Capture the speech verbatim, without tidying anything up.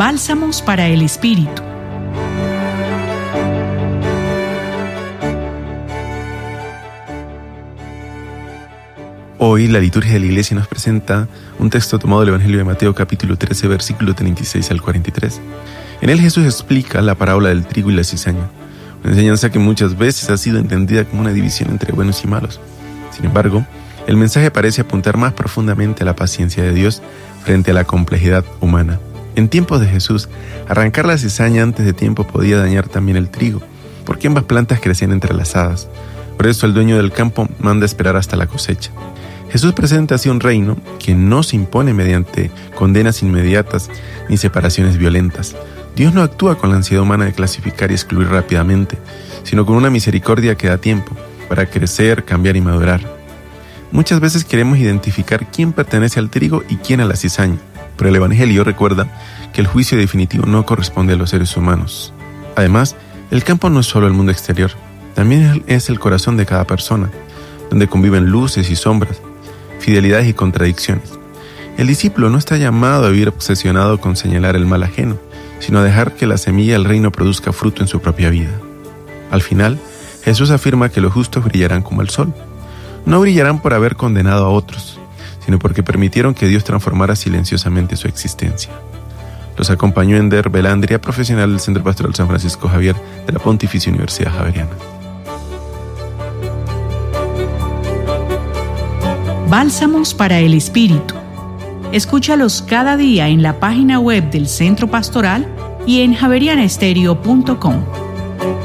Bálsamos para el Espíritu. Hoy la liturgia de la Iglesia nos presenta un texto tomado del Evangelio de Mateo capítulo trece, versículo treinta y seis al cuarenta y tres. En él Jesús explica la parábola del trigo y la cizaña, una enseñanza que muchas veces ha sido entendida como una división entre buenos y malos. Sin embargo, el mensaje parece apuntar más profundamente a la paciencia de Dios frente a la complejidad humana. En tiempos de Jesús, arrancar la cizaña antes de tiempo podía dañar también el trigo, porque ambas plantas crecían entrelazadas. Por eso el dueño del campo manda esperar hasta la cosecha. Jesús presenta así un reino que no se impone mediante condenas inmediatas ni separaciones violentas. Dios no actúa con la ansiedad humana de clasificar y excluir rápidamente, sino con una misericordia que da tiempo para crecer, cambiar y madurar. Muchas veces queremos identificar quién pertenece al trigo y quién a la cizaña, pero el Evangelio recuerda que el juicio definitivo no corresponde a los seres humanos. Además, el campo no es solo el mundo exterior, también es el corazón de cada persona, donde conviven luces y sombras, fidelidades y contradicciones. El discípulo no está llamado a vivir obsesionado con señalar el mal ajeno, sino a dejar que la semilla del reino produzca fruto en su propia vida. Al final, Jesús afirma que los justos brillarán como el sol. No brillarán por haber condenado a otros, sino porque permitieron que Dios transformara silenciosamente su existencia. Los acompañó Ender Belandria, profesional del Centro Pastoral San Francisco Javier de la Pontificia Universidad Javeriana. Bálsamos para el Espíritu. Escúchalos cada día en la página web del Centro Pastoral y en javeriana estéreo punto com.